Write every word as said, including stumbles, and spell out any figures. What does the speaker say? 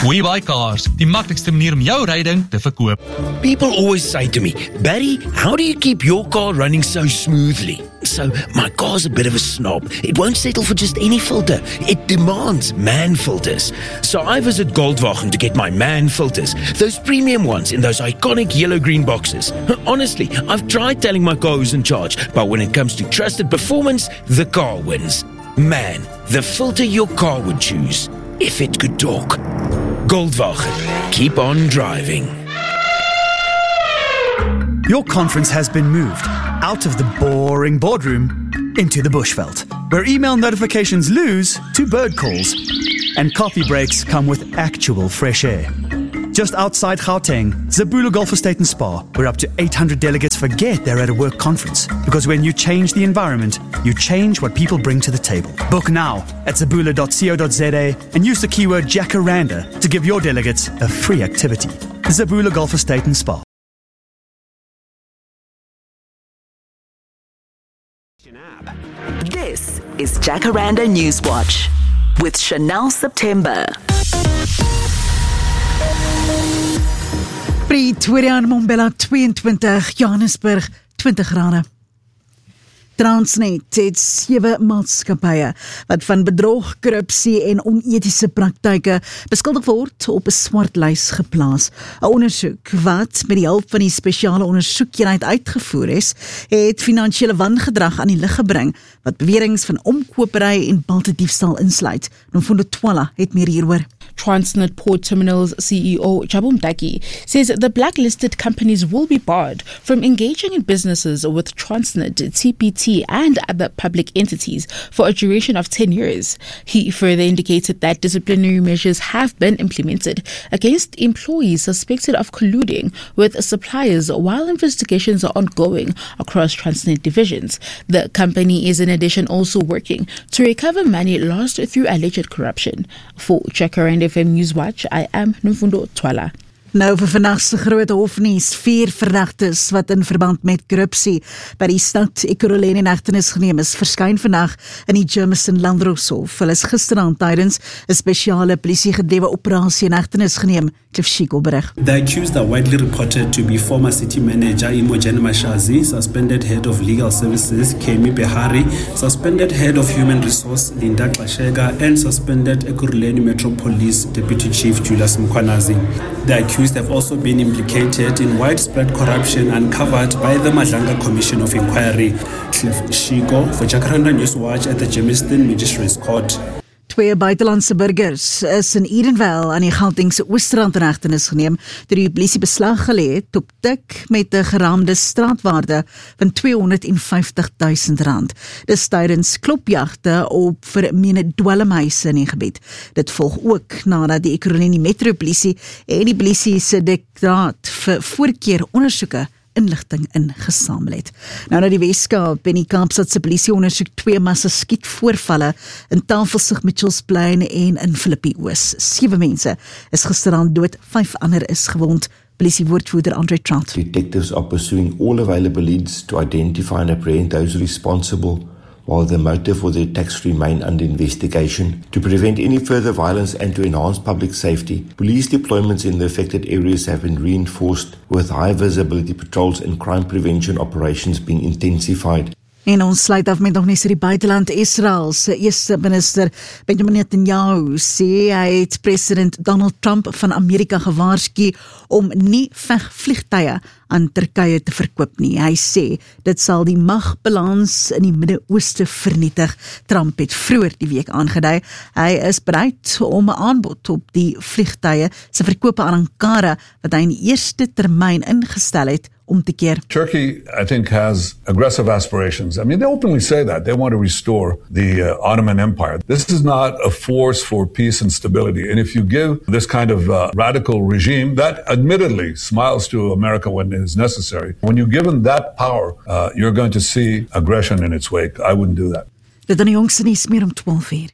WeBuyCars, die maklikste manier om jou ryding te verkoop. People always say to me, Barry, how do you keep your car running so smoothly? So, my car's a bit of a snob. It won't settle for just any filter. It demands man filters. So I visit Goldwagen to get my man filters. Those premium ones in those iconic yellow-green boxes. Honestly, I've tried telling my car who's in charge, but when it comes to trusted performance, the car wins. Man, the filter your car would choose, if it could talk. Goldwagen, keep on driving. Your conference has been moved out of the boring boardroom into the bushveld, where email notifications lose to bird calls and coffee breaks come with actual fresh air. Just outside Gauteng, Zabula Golf Estate and Spa, where up to eight hundred delegates forget they're at a work conference. Because when you change the environment, you change what people bring to the table. Book now at zabula dot co dot za and use the keyword Jacaranda to give your delegates a free activity. Zabula Golf Estate and Spa. This is Jacaranda Newswatch with Chanel September. Pretoria en Mbombela tweeëntwintig, Johannesburg twintig grade. Transnet het sewe maatskappye wat van bedrog, korrupsie en onetiese praktyke beskuldig word op 'n swartlys geplaas. 'n Ondersoek wat met die hulp van die spesiale ondersoekeenheid uitgevoer is, het finansiële wangedrag aan die lig gebring wat beweringe van omkopery en baltediefstal insluit. Nomfundo Twala het meer hieroor. Transnet Port Terminals C E O Jabu Mdaki says the blacklisted companies will be barred from engaging in businesses with Transnet, T P T and other public entities for a duration of ten years. He further indicated that disciplinary measures have been implemented against employees suspected of colluding with suppliers while investigations are ongoing across Transnet divisions. The company is in addition also working to recover money lost through alleged corruption. For Jacaranda F M Newswatch, I am Nomfundo Twala. Nou vir vandag se groot hofnuus, vier verdagtes wat in verband met korrupsie by die stad Ekurhuleni in hegtenis geneem is, verskyn vandag in die Germiston Landdroshof. Hulle is gisteraan tydens 'n spesiale polisie-gedrewe operasie in hegtenis geneem. Cliff Shiko berig. The accused are widely reported to be former city manager Imogen Mashazi, suspended head of legal services Kemi Behari, suspended head of human resource Linda Klashega, and suspended Ekurhuleni Metro Police Deputy Chief Julius Mkwanazi. The accused have also been implicated in widespread corruption uncovered by the Madlanga Commission of Inquiry. Cliff Shiko for Jacaranda Newswatch at the Germiston Magistrates Court. Twee buitelandse burgers is in Edenvale aan die Gautengse Oostrand in hegtenis geneem deur die polisie beslag gelê het op tik met 'n geraamde straatwaarde van tweehonderdvyftig duisend rand. Dis tydens klopjagte op vermeende dwelmhuise in die gebied. Dit volg ook nadat die Ekurhuleni Metropolisie en die polisie se direktoraat vir voorkeer ondersoeke inligting ingesamel het. Nou na die Weskaap en die Kaapstadse polisie ondersoek twee massa skietvoorvalle in Tafelsig, Mitchells-Plain en in Philippi Oos. Sewe mense is gisteraan dood, vyf ander is gewond. Polisiewoordvoerder Andre Trout. Detectives are pursuing all available leads to identify and apprehend those responsible, while the motive for the attacks remain under investigation. To prevent any further violence and to enhance public safety, police deployments in the affected areas have been reinforced, with high visibility patrols and crime prevention operations being intensified. En ons sluit af met nog net die buiteland. Israel se eerste minister Benjamin Netanyahu sê hy het president Donald Trump van Amerika gewaarsku om nie vegvliegtuie aan Turkye te verkoop nie. Hy sê dit sal die magbalans in die Midde-Ooste vernietig. Trump het vroeër die week aangedui hy is bereid om 'n aanbod op die vliegtuie se verkope aan Ankara wat hy in die eerste termyn ingestel het om te keer. Turkey, I think, has aggressive aspirations. I mean, they openly say that. They want to restore the uh, Ottoman Empire. This is not a force for peace and stability. And if you give this kind of uh, radical regime that admittedly smiles to America when it is necessary, when you're given that power, uh, you're going to see aggression in its wake. I wouldn't do that. Dit dan die jongste nuus meer om twaalf uur.